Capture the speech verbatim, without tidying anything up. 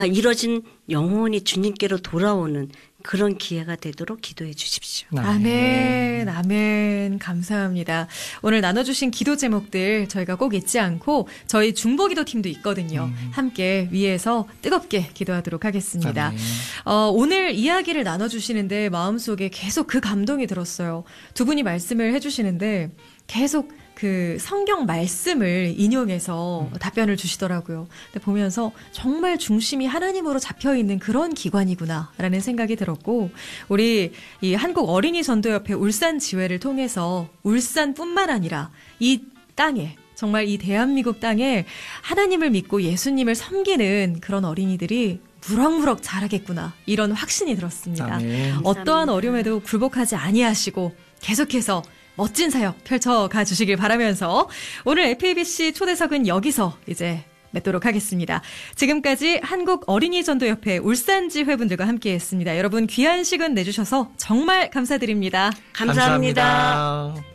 이뤄진 영혼이 주님께로 돌아오는 그런 기회가 되도록 기도해 주십시오. 아멘, 아멘. 감사합니다. 오늘 나눠주신 기도 제목들 저희가 꼭 잊지 않고 저희 중보기도 팀도 있거든요. 음. 함께 위에서 뜨겁게 기도하도록 하겠습니다. 어, 오늘 이야기를 나눠주시는데 마음속에 계속 그 감동이 들었어요. 두 분이 말씀을 해주시는데 계속 그 성경 말씀을 인용해서 음. 답변을 주시더라고요. 근데 보면서 정말 중심이 하나님으로 잡혀있는 그런 기관이구나라는 생각이 들었고, 우리 이 한국 어린이 전도협회 울산 지회를 통해서 울산뿐만 아니라 이 땅에, 정말 이 대한민국 땅에 하나님을 믿고 예수님을 섬기는 그런 어린이들이 무럭무럭 자라겠구나, 이런 확신이 들었습니다. 아멘. 어떠한 어려움에도 굴복하지 아니하시고 계속해서 멋진 사역 펼쳐가 주시길 바라면서 오늘 에프에이비씨 초대석은 여기서 이제 맺도록 하겠습니다. 지금까지 한국 어린이 전도협회 울산지회 분들과 함께했습니다. 여러분 귀한 시간 내주셔서 정말 감사드립니다. 감사합니다. 감사합니다.